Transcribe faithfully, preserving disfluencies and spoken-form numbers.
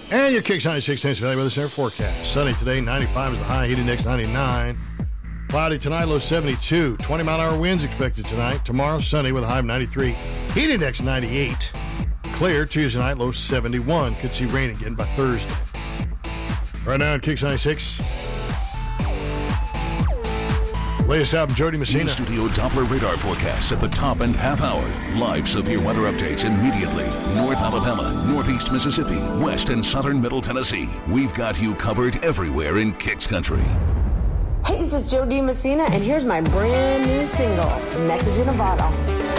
And your Kicks ninety-six, thanks for with us in our forecast. Sunny today, ninety-five is the high, heat index ninety-nine. Cloudy tonight, low seventy-two. twenty mile an hour winds expected tonight. Tomorrow, sunny with a high of ninety-three. Heat index ninety-eight. Clear Tuesday night, low seventy-one. Could see rain again by Thursday. Right now on Kicks ninety-six. Latest album, Jody Messina. In-studio Doppler radar forecasts at the top and half hour. Live severe weather updates immediately. North Alabama, Northeast Mississippi, West and Southern Middle Tennessee. We've got you covered everywhere in Kicks Country. Hey, this is Jody Messina, and here's my brand new single, Message in a Bottle.